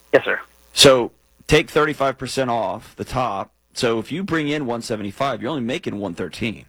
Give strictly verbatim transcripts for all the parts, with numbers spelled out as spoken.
Yes, sir. So take thirty-five percent off the top. So if you bring in one seventy-five, you're only making one thirteen.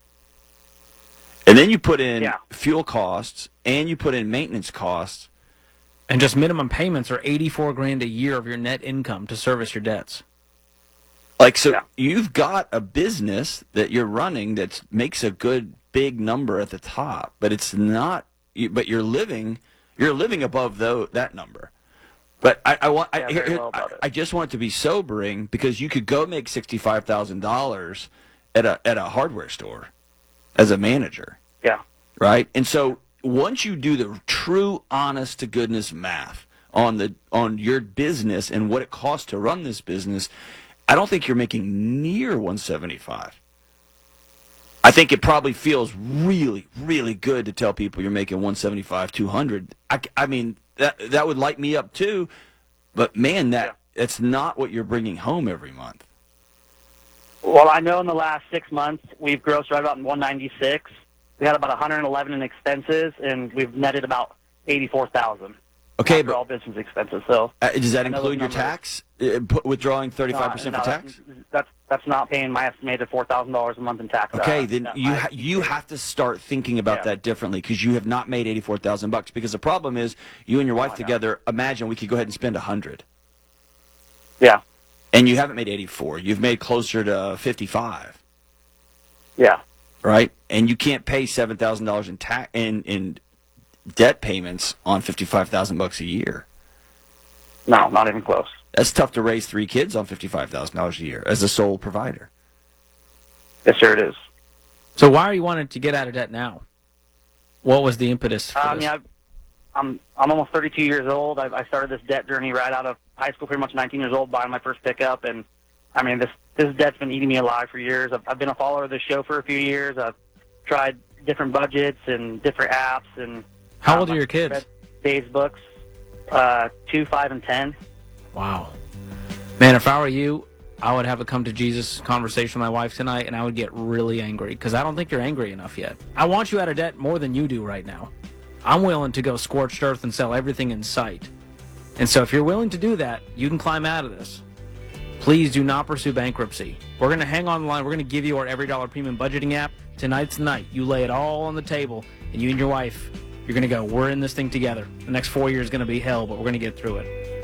And then you put in Yeah. fuel costs and you put in maintenance costs. And just minimum payments are eighty-four grand a year of your net income to service your debts. Like, so Yeah. you've got a business that you're running that makes a good big number at the top, but it's not, but you're living, you're living above though that number. But I, I want, Yeah, I, very here- well above I, it. I just want it to be sobering because you could go make sixty-five thousand dollars at a, at a hardware store as a manager. Yeah. Right? And so once you do the true honest to goodness math on the on your business and what it costs to run this business, I don't think you're making near one seventy-five. I think it probably feels really, really good to tell people you're making one seventy-five, two hundred. I, I mean, that that would light me up too, but man, that Yeah. that's not what you're bringing home every month. Well, I know in the last six months we've grossed right about one ninety-six. We had about one hundred eleven in expenses, and we've netted about eighty-four thousand. Okay, after but all business expenses. So uh, does that I know include your those numbers- tax? Uh, put, withdrawing thirty-five percent no, for no, tax? That's, that's that's not paying my estimated four thousand dollars a month in tax. Okay, uh, then that you my- ha- you have to start thinking about Yeah. that differently because you have not made eighty-four thousand bucks. Because the problem is, you and your wife I know. together. Imagine we could go ahead and spend a hundred, Yeah, and you haven't made eighty-four. You've made closer to fifty-five, yeah, right? And you can't pay seven thousand dollars in tax in in debt payments on fifty-five thousand bucks a year. no, not even close. That's tough to raise three kids on fifty-five thousand dollars a year as a sole provider. Yes, sir, it is. So why are you wanting to get out of debt now? What was the impetus for Uh, I this? mean, I've, I'm I'm almost thirty-two years old. I, I started this debt journey right out of high school, pretty much nineteen years old, buying my first pickup, and I mean, this this debt's been eating me alive for years. I've, I've been a follower of the show for a few years. I've tried different budgets and different apps, and How um, old are your I've kids? read Dave's books, uh, two, five, and ten. Wow. Man, if I were you, I would have a come to Jesus conversation with my wife tonight, and I would get really angry because I don't think you're angry enough yet. I want you out of debt more than you do right now. I'm willing to go scorched earth and sell everything in sight. And so if you're willing to do that, you can climb out of this. Please do not pursue bankruptcy. We're going to hang on the line. We're going to give you our Every Dollar Premium budgeting app. Tonight's the night. You lay it all on the table, and you and your wife, you're going to go, we're in this thing together. The next four years is going to be hell, but we're going to get through it.